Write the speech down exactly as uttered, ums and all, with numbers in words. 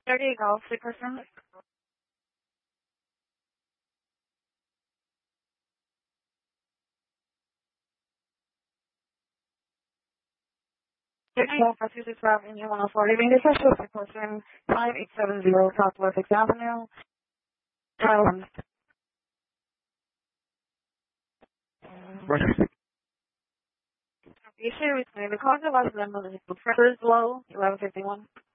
thirty Golf, the person. Golf, Massachusetts Avenue, one oh four. Leaving this is the person, five eight seven zero Southwest sixth Avenue. Um, Roger. issue with me. The cause of us is low, eleven fifty-one.